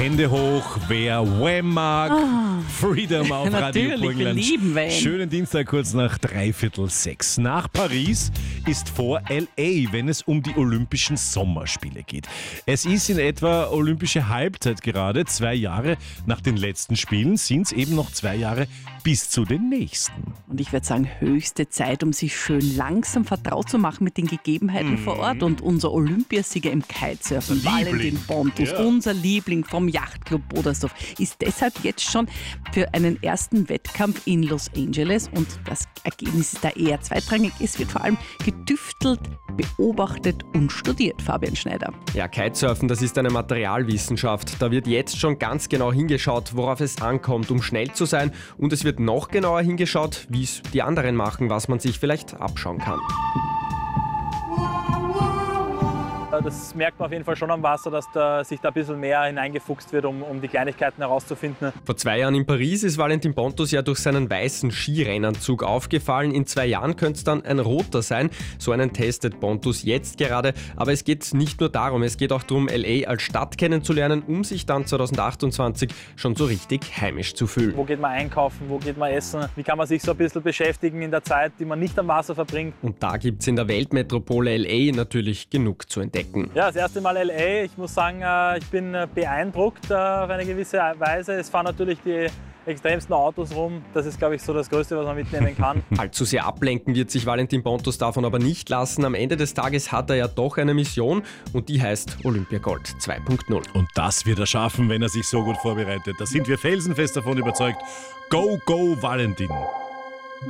Hände hoch, wer Wham mag. Freedom auf Radio natürlich, wir Burgenland. lieben Wham. Schönen Dienstag, kurz nach 5:45. Nach Paris ist vor L.A., wenn es um die Olympischen Sommerspiele geht. Es ist in etwa olympische Halbzeit gerade. 2 Jahre nach den letzten Spielen sind es eben noch 2 Jahre bis zu den nächsten. Und ich würde sagen, höchste Zeit, um sich schön langsam vertraut zu machen mit den Gegebenheiten vor Ort. Und unser Olympiasieger im Kitesurfen, Valentin Pontus, unser Liebling vom Yachtclub Bodersdorf, ist deshalb jetzt schon für einen ersten Wettkampf in Los Angeles. Und das Ergebnis ist da eher zweitrangig. Es wird vor allem getüftelt, beobachtet und studiert, Fabian Schneider. Ja, Kitesurfen, das ist eine Materialwissenschaft. Da wird jetzt schon ganz genau hingeschaut, worauf es ankommt, um schnell zu sein. Und es wird noch genauer hingeschaut, wie es die anderen machen, was man sich vielleicht abschauen kann. Das merkt man auf jeden Fall schon am Wasser, dass sich da ein bisschen mehr hineingefuchst wird, um die Kleinigkeiten herauszufinden. Vor 2 Jahren in Paris ist Valentin Pontus ja durch seinen weißen Skirennanzug aufgefallen. In 2 Jahren könnte es dann ein roter sein. So einen testet Pontus jetzt gerade. Aber es geht nicht nur darum, es geht auch darum, L.A. als Stadt kennenzulernen, um sich dann 2028 schon so richtig heimisch zu fühlen. Wo geht man einkaufen, wo geht man essen, wie kann man sich so ein bisschen beschäftigen in der Zeit, die man nicht am Wasser verbringt. Und da gibt es in der Weltmetropole L.A. natürlich genug zu entdecken. Ja, das erste Mal L.A. Ich muss sagen, ich bin beeindruckt auf eine gewisse Weise. Es fahren natürlich die extremsten Autos rum. Das ist, glaube ich, so das Größte, was man mitnehmen kann. Allzu sehr ablenken wird sich Valentin Pontus davon aber nicht lassen. Am Ende des Tages hat er ja doch eine Mission und die heißt Olympiagold 2.0. Und das wird er schaffen, wenn er sich so gut vorbereitet. Da sind wir felsenfest davon überzeugt. Go, go, Valentin!